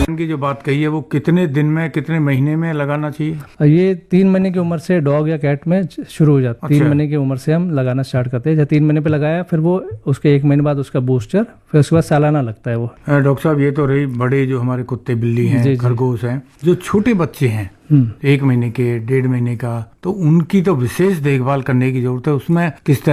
की जो बात कही है वो कितने दिन में, कितने महीने में लगाना चाहिए? ये 3 महीने की उम्र से डॉग या कैट में शुरू हो जाता है। 3 महीने की उम्र से हम लगाना स्टार्ट करते हैं। जब 3 महीने पे लगाया फिर वो उसके 1 महीने बाद उसका बूस्टर, फिर उसके बाद सालाना लगता है वो। डॉक्टर साहब, ये तो रही बड़े जो हमारे कुत्ते बिल्ली हैं, खरगोश हैं, जो छोटे बच्चे हैं 1 महीने के, 1.5 महीने का, तो उनकी तो विशेष देखभाल करने की जरूरत है। उसमें किस तरह